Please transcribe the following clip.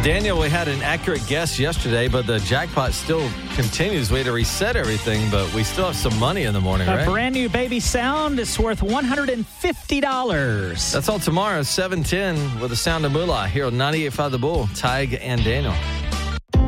Daniel, we had an accurate guess yesterday, but the jackpot still continues. We had to reset everything, but we still have some money in the morning, right? A brand new baby sound is worth $150. That's all tomorrow, 7:10, with the Sound of Moolah here on 98.5 The Bull. Tig and Daniel.